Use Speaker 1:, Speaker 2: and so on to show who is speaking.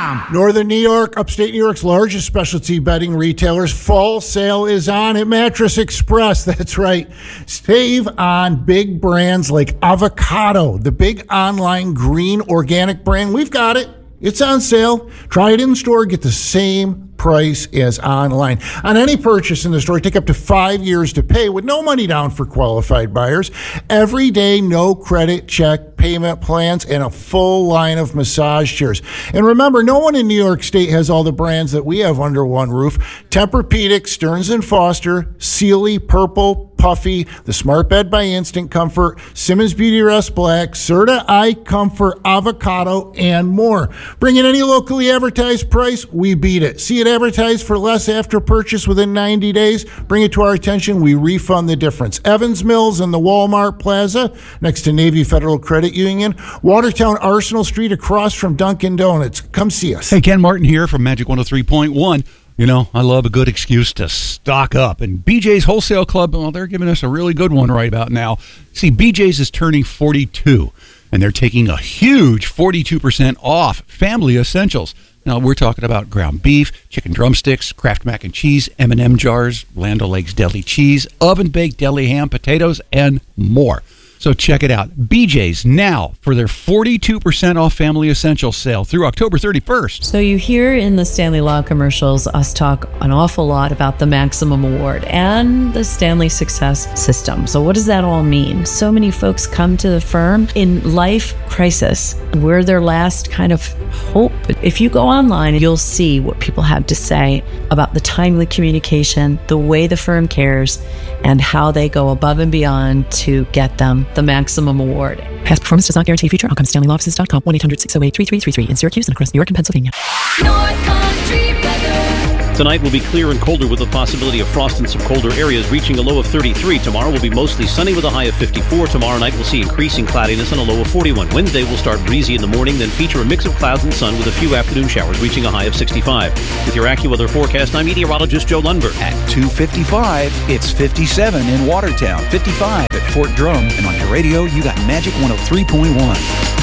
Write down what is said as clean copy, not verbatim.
Speaker 1: Northern New York, upstate New York's largest specialty bedding retailers. Fall sale is on at Mattress Express. That's right. Save on big brands like Avocado, the big online green organic brand. We've got it. It's on sale. Try it in store. Get the same price as online. On any purchase in the store, take up to 5 years to pay with no money down for qualified buyers. Every day, no credit check payment plans, and a full line of massage chairs. And remember, no one in New York State has all the brands that we have under one roof. Tempur-Pedic, Stearns & Foster, Sealy, Purple, Puffy, the Smart Bed by Instant Comfort, Simmons Beauty Rest Black, Serta Eye Comfort, Avocado, and more. Bring in any locally advertised price, we beat it. See it advertised for less after purchase within 90 days, bring it to our attention, we refund the difference. Evans Mills in the Walmart Plaza, next to Navy Federal Credit Union, Watertown Arsenal Street across from Dunkin' Donuts. Come see us.
Speaker 2: Hey, Ken Martin here from Magic 103.1. You know, I love a good excuse to stock up. And BJ's Wholesale Club, well, they're giving us a really good one right about now. See, BJ's is turning 42, and they're taking a huge 42% off family essentials. Now, we're talking about ground beef, chicken drumsticks, Kraft mac and cheese, M&M jars, Land O'Lakes deli cheese, oven-baked deli ham, potatoes, and more. So check it out. BJ's now for their 42% off family essentials sale through October 31st.
Speaker 3: So you hear in the Stanley Law commercials us talk an awful lot about the Maximum Award and the Stanley Success System. So what does that all mean? So many folks come to the firm in life crisis. We're their last kind of hope. If you go online, you'll see what people have to say about the timely communication, the way the firm cares, and how they go above and beyond to get them the Maximum Award.
Speaker 4: Past performance does not guarantee future outcomes. StanleyLawOffices.com, 1-800-608-3333 in Syracuse and across New York and Pennsylvania.
Speaker 5: North Country weather. Tonight will be clear and colder with the possibility of frost in some colder areas, reaching a low of 33. Tomorrow will be mostly sunny with a high of 54. Tomorrow night we'll see increasing cloudiness and a low of 41. Wednesday will start breezy in the morning, then feature a mix of clouds and sun with a few afternoon showers, reaching a high of 65. With your AccuWeather forecast, I'm meteorologist Joe Lundberg.
Speaker 6: At 2:55, it's 57 in Watertown, 55 at Fort Drum, and on your radio, you got Magic 103.1.